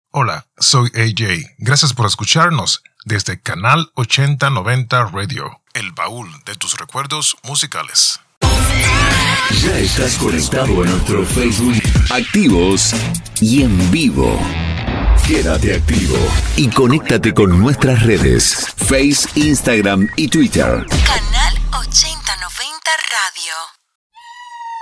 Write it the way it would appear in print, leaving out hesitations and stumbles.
Hola, soy AJ. Gracias por escucharnos desde Canal 8090 Radio, el baúl de tus recuerdos musicales. Ya estás conectado a nuestro Facebook, activos y en vivo. Quédate activo y conéctate con nuestras redes, Face, Instagram y Twitter. Canal 8090 Radio.